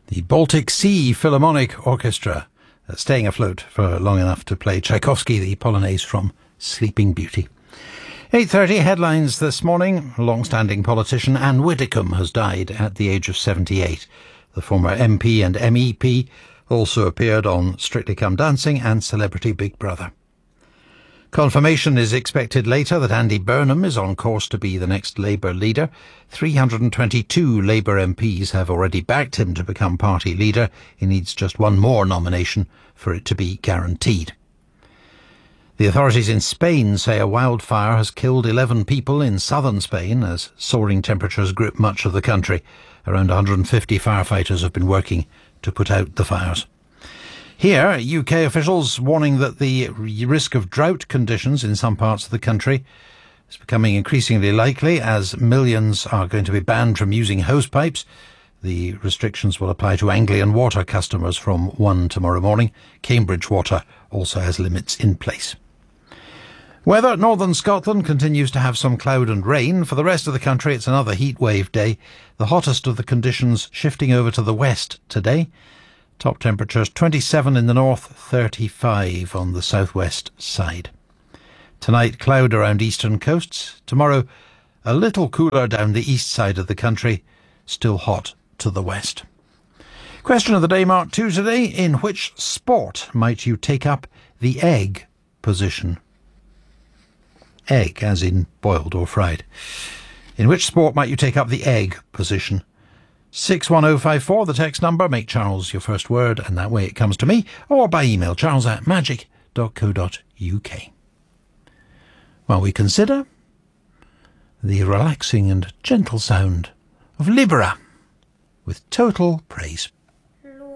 The Baltic Sea Philharmonic Orchestra staying afloat for long enough to play Tchaikovsky, the Polonaise from Sleeping Beauty. 8:30 headlines this morning. Long-standing politician Anne Widdecombe has died at the age of 78. The former MP and MEP also appeared on Strictly Come Dancing and Celebrity Big Brother. Confirmation is expected later that Andy Burnham is on course to be the next Labour leader. 322 Labour MPs have already backed him to become party leader. He needs just one more nomination for it to be guaranteed. The authorities in Spain say a wildfire has killed 11 people in southern Spain as soaring temperatures grip much of the country. Around 150 firefighters have been working to put out the fires. Here, UK officials warning that the risk of drought conditions in some parts of the country is becoming increasingly likely as millions are going to be banned from using hosepipes. The restrictions will apply to Anglian Water customers from 1 tomorrow morning. Cambridge Water also has limits in place. Weather. Northern Scotland continues to have some cloud and rain. For the rest of the country, it's another heatwave day. The hottest of the conditions shifting over to the west today. Top temperatures 27 in the north, 35 on the southwest side. Tonight, cloud around eastern coasts. Tomorrow, a little cooler down the east side of the country. Still hot to the west. Question of the day, Mark 2 today. In which sport might you take up the egg position? Egg, as in boiled or fried. In which sport might you take up the egg position? 61054, the text number. Make Charles your first word, and that way it comes to me, or by email, charles@magic.co.uk. While we consider the relaxing and gentle sound of Libera with Total Praise.